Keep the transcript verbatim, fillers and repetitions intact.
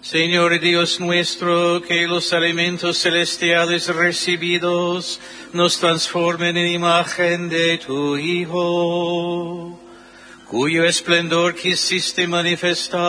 Señor Dios nuestro, que los alimentos celestiales recibidos nos transformen en imagen de tu Hijo, cuyo esplendor quisiste manifestar